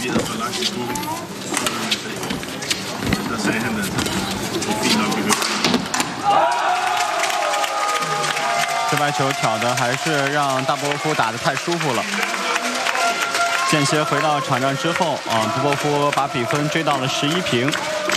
这白球挑的还是让大波夫打得太舒服了。间歇回到场上之后，杜波夫把比分追到了11平。